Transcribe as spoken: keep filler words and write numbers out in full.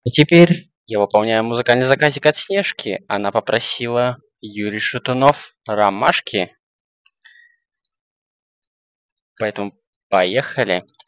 И теперь я выполняю музыкальный заказик от Снежки. Она попросила Юрий Шатунов ромашки. Поэтому поехали.